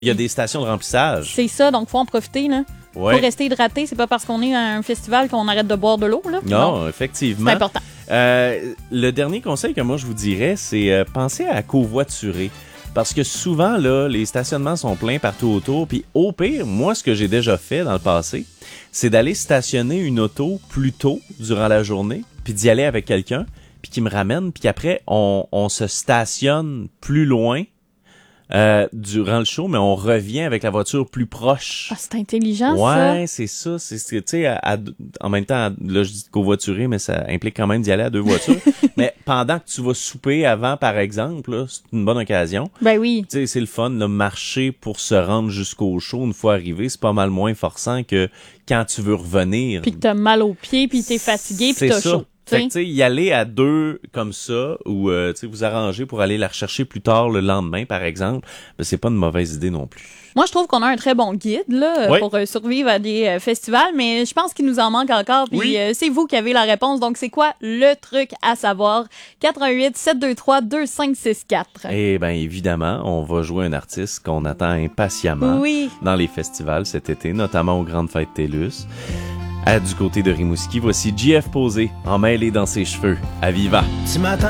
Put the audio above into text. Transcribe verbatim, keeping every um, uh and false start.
Il y a des stations de remplissage. C'est ça, donc faut en profiter, là. Ouais. Faut rester hydraté, c'est pas parce qu'on est à un festival qu'on arrête de boire de l'eau, là. Non, Donc, effectivement. c'est important. Euh, le dernier conseil que moi je vous dirais, c'est euh, penser à covoiturer. Parce que souvent, là, les stationnements sont pleins partout autour. Puis au pire, moi, ce que j'ai déjà fait dans le passé, c'est d'aller stationner une auto plus tôt durant la journée, puis d'y aller avec quelqu'un, puis qui me ramène, puis qu'après, on, on se stationne plus loin euh, durant le show, mais on revient avec la voiture plus proche. Ah, c'est intelligent, Ouais, ça. c'est ça. C'est, c'est tu sais, à- à- en même temps, là, je dis covoiturer, mais ça implique quand même d'y aller à deux voitures. Mais pendant que tu vas souper avant, par exemple, là, c'est une bonne occasion. Ben oui. Tu sais, c'est le fun, là, marcher pour se rendre jusqu'au show une fois arrivé, c'est pas mal moins forçant que quand tu veux revenir. Puis que t'as mal aux pieds, puis t'es fatigué, puis C'est t'as ça. chaud. Fait que, t'sais. tu sais, y aller à deux comme ça, ou euh, tu sais, vous arranger pour aller la rechercher plus tard le lendemain, par exemple, ben, c'est pas une mauvaise idée non plus. Moi, je trouve qu'on a un très bon guide là Oui. pour euh, survivre à des euh, festivals, mais je pense qu'il nous en manque encore. Puis Oui. euh, c'est vous qui avez la réponse. Donc, c'est quoi le truc à savoir? quatre un huit, sept deux trois, deux cinq six quatre. Eh bien, évidemment, on va jouer un artiste qu'on attend impatiemment Oui. dans les festivals cet été, notamment aux grandes fêtes TELUS. À du côté de Rimouski, voici J F Posé, emmêlé dans ses cheveux. À Viva! Ce matin,